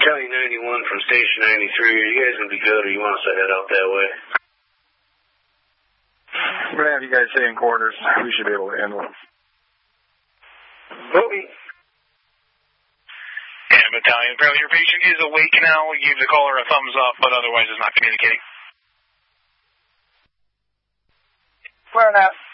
Battalion 91 from Station 93. Are you guys going to be good, or you want us to head out that way? We're going to have you guys stay in quarters. We should be able to handle it. Copy. And Battalion, apparently your patient is awake now. We gave the caller a thumbs up, but otherwise is not communicating. Where now?